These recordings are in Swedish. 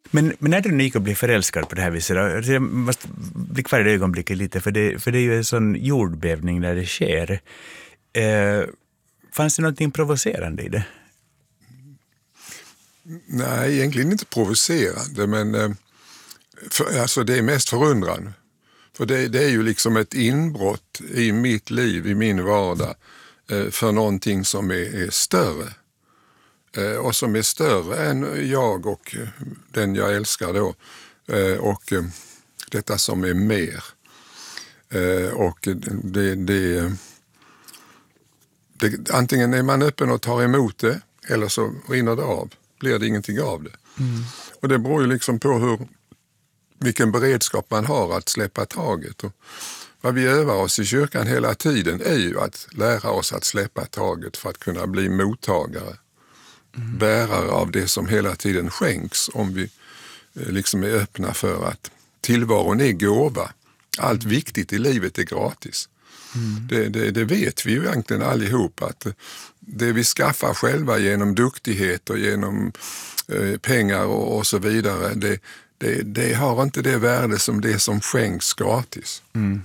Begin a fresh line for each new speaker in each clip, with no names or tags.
Men när du gick och blev förälskad på det här viset, då, jag måste bli kvar i ögonblicket lite, för det är ju en sån jordbävning när det sker. Fanns det någonting provocerande i det?
Nej, egentligen inte provocerande, men alltså det är mest förundrande. För det är ju liksom ett inbrott i mitt liv, i min vardag, för någonting som är större. Och som är större än jag och den jag älskar då. Och detta som är mer. Och antingen är man öppen och tar emot det, eller så rinner det av. Blir det ingenting av det. Och det beror ju liksom på vilken beredskap man har att släppa taget. Och vad vi övar oss i kyrkan hela tiden är ju att lära oss att släppa taget för att kunna bli mottagare. Bärare av det som hela tiden skänks, om vi liksom är öppna för att tillvaron är gåva. Allt viktigt i livet är gratis. Det vet vi ju egentligen allihop, att det vi skaffar själva genom duktighet och genom pengar och så vidare, det har inte det värde som det som skänks gratis.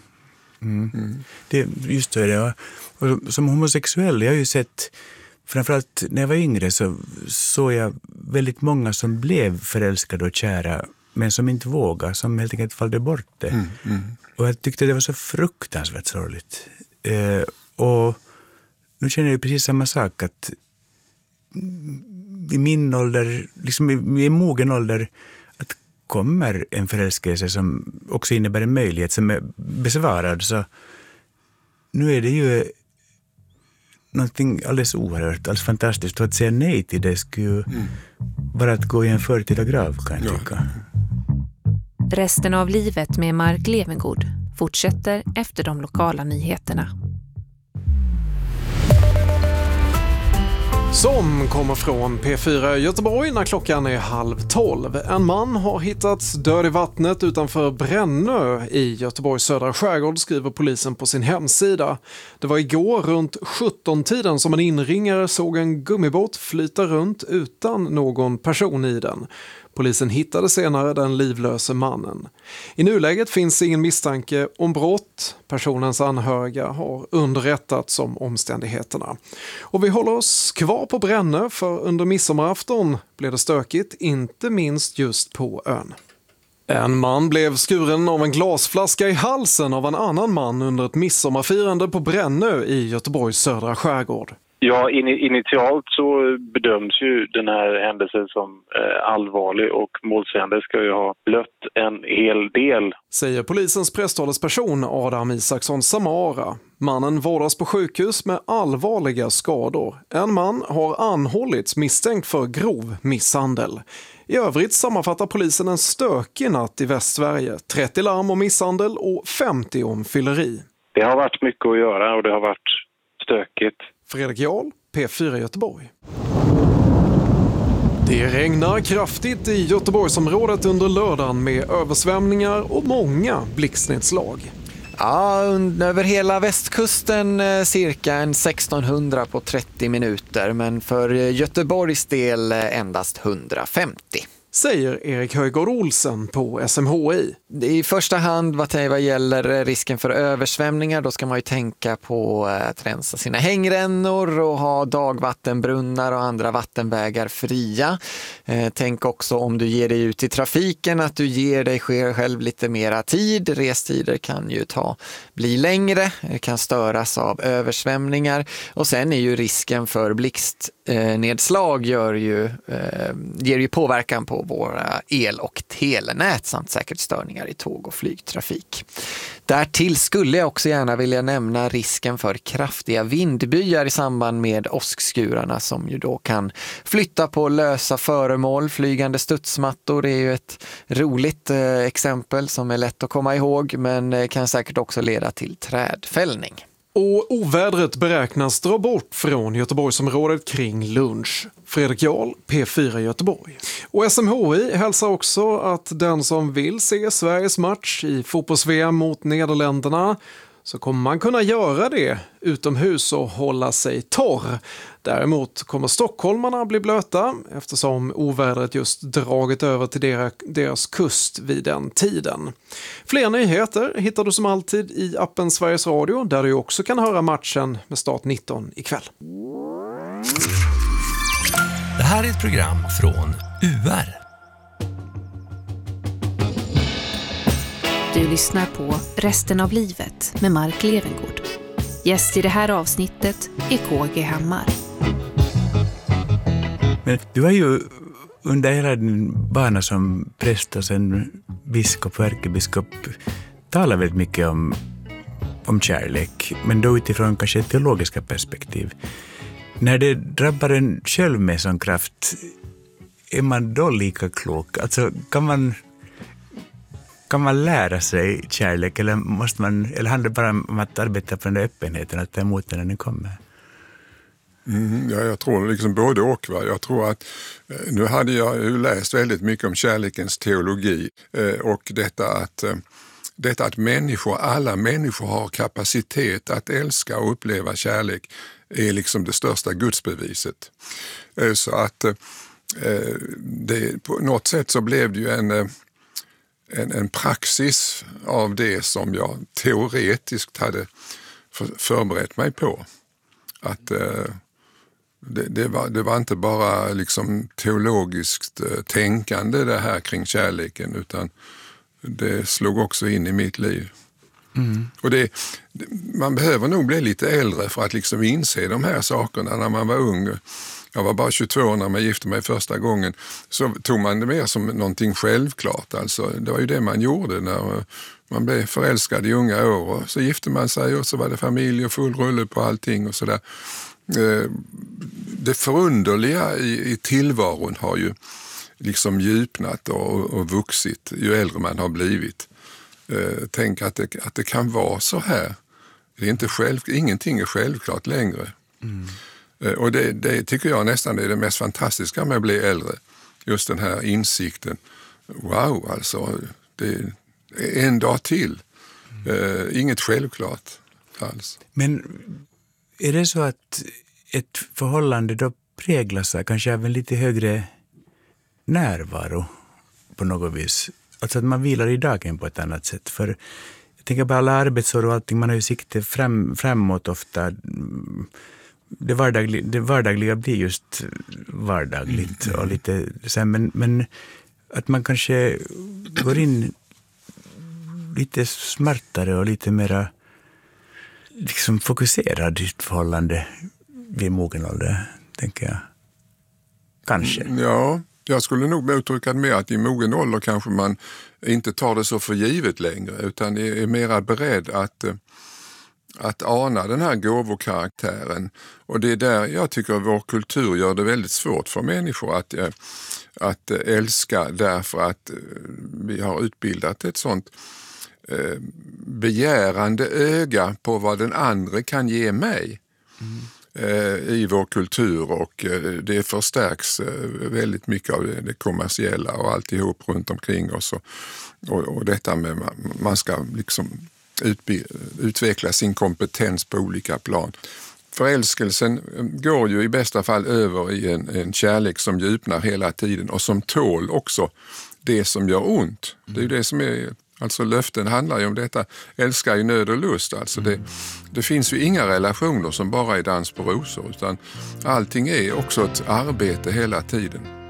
Det, just det. Och som homosexuell, jag har ju sett, framförallt när jag var yngre, så såg jag väldigt många som blev förälskade och kära, men som inte vågade, som helt enkelt fallde bort det. Och jag tyckte det var så fruktansvärt sorgligt. Och nu känner jag precis samma sak, att i min ålder, liksom i mogen ålder, att kommer en förälskelse som också innebär en möjlighet som är besvarad, så nu är det ju någonting alldeles oerhört, alldeles fantastiskt. Och att säga nej till det skulle ju vara att gå i en förtida grav, kan jag tycka.
Resten av livet med Mark Levengood fortsätter efter de lokala nyheterna.
Som kommer från P4 Göteborg när klockan är 11:30. En man har hittats död i vattnet utanför Brännö i Göteborgs södra skärgård, skriver polisen på sin hemsida. Det var igår runt 17-tiden som en inringare såg en gummibåt flyta runt utan någon person i den. Polisen hittade senare den livlöse mannen. I nuläget finns ingen misstanke om brott. Personens anhöriga har underrättats om omständigheterna. Och vi håller oss kvar på Brännö, för under midsommarafton blev det stökigt, inte minst just på ön. En man blev skuren av en glasflaska i halsen av en annan man under ett midsommarfirande på Brännö i Göteborgs södra skärgård.
Ja, initialt så bedöms ju den här händelsen som allvarlig, och målsägande ska ju ha blött en hel del.
Säger polisens presstalesperson Adam Isaksson Samara. Mannen vårdas på sjukhus med allvarliga skador. En man har anhållits misstänkt för grov misshandel. I övrigt sammanfattar polisen en stökig natt i Västsverige. 30 larm om misshandel och 50 om fylleri.
Det har varit mycket att göra och det har varit stökigt.
Fredrik Jarl, P4 Göteborg. Det regnar kraftigt i Göteborgsområdet under lördagen med översvämningar och många blixtnedslag.
Ja, över hela västkusten cirka 1600 på 30 minuter, men för Göteborgs del endast 150.
Säger Erik Höjgaard Olsen på SMHI.
I första hand vad gäller risken för översvämningar, då ska man ju tänka på att rensa sina hängrännor och ha dagvattenbrunnar och andra vattenvägar fria. Tänk också om du ger dig ut i trafiken att du ger dig själv lite mera tid. Restider kan ju bli längre, kan störas av översvämningar. Och sen är ju risken för blixtnedslag ger ju påverkan på våra el- och telenät samt säkert störningar i tåg- och flygtrafik. Därtill skulle jag också gärna vilja nämna risken för kraftiga vindbyar i samband med åskskurarna, som ju då kan flytta på lösa föremål. Flygande studsmattor är ju ett roligt exempel som är lätt att komma ihåg, men kan säkert också leda till trädfällning.
Och ovädret beräknas dra bort från Göteborgsområdet kring lunch. Fredrik Jarl, P4 Göteborg. Och SMHI hälsar också att den som vill se Sveriges match i fotbolls-VM mot Nederländerna så kommer man kunna göra det utomhus och hålla sig torr. Däremot kommer stockholmarna bli blöta eftersom ovädret just dragit över till deras kust vid den tiden. Fler nyheter hittar du som alltid i appen Sveriges Radio där du också kan höra matchen med start 19 ikväll.
Det här är ett program från UR.
Du lyssnar på Resten av livet med Mark Levengood. Gäst i det här avsnittet är KG Hammar.
Men du har ju under hela din bana som präst och sen biskop och ärkebiskop talat väldigt mycket om kärlek, men då utifrån kanske teologiska perspektiv. När det drabbar en själv med sån kraft, är man då lika klok? Alltså kan man lära sig kärlek eller eller handlar det bara om att arbeta på den där öppenheten, att ta emot den när den kommer?
Ja, jag tror liksom både och. Jag tror att nu hade jag ju läst väldigt mycket om kärlekens teologi och detta att alla människor har kapacitet att älska och uppleva kärlek är liksom det största gudsbeviset. Så att på något sätt så blev det ju en praxis av det som jag teoretiskt hade förberett mig på. Att det var inte bara liksom teologiskt tänkande det här kring kärleken, utan det slog också in i mitt liv. Mm. Och man behöver nog bli lite äldre för att liksom inse de här sakerna. När man var ung, jag var bara 22 år när man gifte mig första gången, så tog man det mer som någonting självklart. Alltså, det var ju det man gjorde när man blev förälskad i unga år. Och så gifte man sig och så var det familj och full rulle på allting och sådär. Det förunderliga i tillvaron har ju liksom djupnat och vuxit ju äldre man har blivit. Tänk att det kan vara så här. Det är inte ingenting är självklart längre. Mm. Och det tycker jag nästan är det mest fantastiska med att bli äldre. Just den här insikten. Wow, alltså det är en dag till. Inget självklart alls.
Men är det så att ett förhållande då präglas kanske av en lite högre närvaro på något vis? Alltså att man vilar i dagen på ett annat sätt. För jag tänker på alla arbetsår och allting, man har ju sikte framåt ofta. Det vardagliga blir just vardagligt och lite sen, men att man kanske går in lite smartare och lite mera liksom fokuserad i ett förhållande vid mogen ålder, tänker jag. Kanske.
Ja, jag skulle nog uttrycka det med att i mogen ålder kanske man inte tar det så för givet längre, utan är mera beredd att ana den här gåvokaraktären. Och det är där jag tycker att vår kultur gör det väldigt svårt för människor att älska, därför att vi har utbildat ett sånt begärande öga på vad den andra kan ge mig i vår kultur, och det förstärks väldigt mycket av det kommersiella och alltihop runt omkring oss och detta med man ska liksom utveckla sin kompetens på olika plan. Förälskelsen går ju i bästa fall över i en kärlek som djupnar hela tiden och som tål också det som gör ont. Det är ju det som är, alltså löften handlar ju om detta. Älskar i nöd och lust. Alltså det finns ju inga relationer som bara är dans på rosor, utan allting är också ett arbete hela tiden.